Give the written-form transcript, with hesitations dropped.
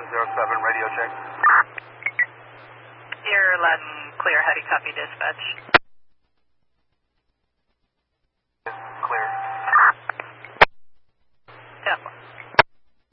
1107, radio check. You're loud and clear. How do you copy dispatch?